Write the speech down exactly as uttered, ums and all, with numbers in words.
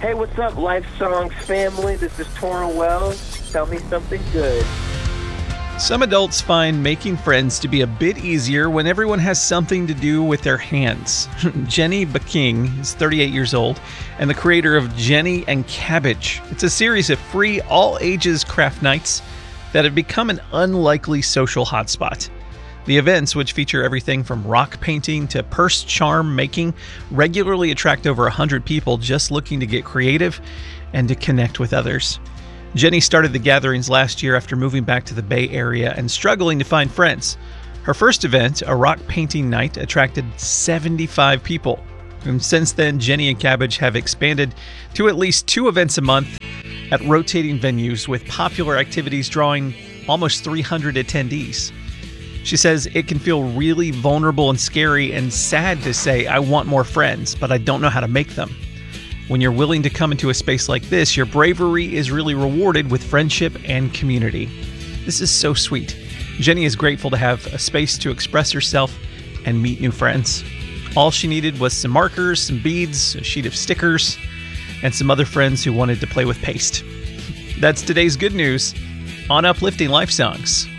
Hey, what's up, Life Songs family? This is Torrin Wells. Tell me something good. Some adults find making friends to be a bit easier when everyone has something to do with their hands. Jenny Baking is thirty-eight years old and the creator of Jenny and Cabbage. It's a series of free all-ages craft nights that have become an unlikely social hotspot. The events, which feature everything from rock painting to purse charm making, regularly attract over one hundred people just looking to get creative and to connect with others. Jenny started the gatherings last year after moving back to the Bay Area and struggling to find friends. Her first event, a rock painting night, attracted seventy-five people. And since then, Jenny and Cabbage have expanded to at least two events a month at rotating venues with popular activities drawing almost three hundred attendees. She says it can feel really vulnerable and scary and sad to say, I want more friends, but I don't know how to make them. When you're willing to come into a space like this, your bravery is really rewarded with friendship and community. This is so sweet. Jenny is grateful to have a space to express herself and meet new friends. All she needed was some markers, some beads, a sheet of stickers, and some other friends who wanted to play with paste. That's today's good news on Uplifting Life Songs.